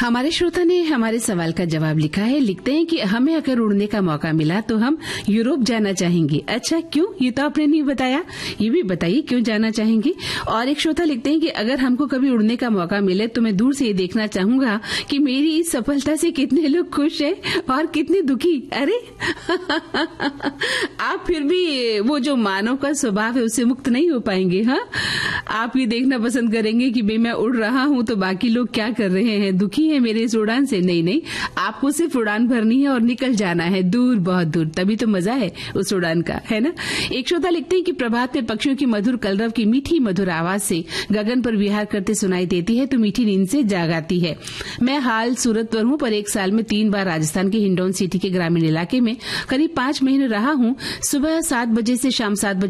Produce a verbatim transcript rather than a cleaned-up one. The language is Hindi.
हमारे श्रोता ने हमारे सवाल का जवाब लिखा है। लिखते हैं कि हमें अगर उड़ने का मौका मिला तो हम यूरोप जाना चाहेंगे। अच्छा, क्यों? ये तो आपने नहीं बताया, ये भी बताइए क्यों जाना चाहेंगे। और एक श्रोता लिखते हैं कि अगर हमको कभी उड़ने का मौका मिले तो मैं दूर से ये देखना चाहूंगा कि मेरी इस सफलता से कितने लोग खुश हैं और कितने दुखी। अरे आप फिर भी वो जो मानव का स्वभाव है उससे मुक्त नहीं हो पाएंगे। हाँ, आप ये देखना पसंद करेंगे कि भाई मैं उड़ रहा हूं तो बाकी लोग क्या कर रहे हैं, दुखी है मेरे इस उड़ान से। नहीं नहीं, आपको सिर्फ उड़ान भरनी है और निकल जाना है दूर, बहुत दूर, तभी तो मजा है उस उड़ान का, है ना। एक श्रोता लिखते हैं कि प्रभात में पक्षियों की मधुर कलरव की मीठी मधुर आवाज से गगन पर विहार करते सुनाई देती है तो मीठी नींद से जाग आती है। मैं हाल सूरत पर हूं, पर एक साल में तीन बार राजस्थान के हिंडौन सिटी के ग्रामीण इलाके में करीब पांच महीने रहा हूं। सुबह सात बजे से शाम सात बजे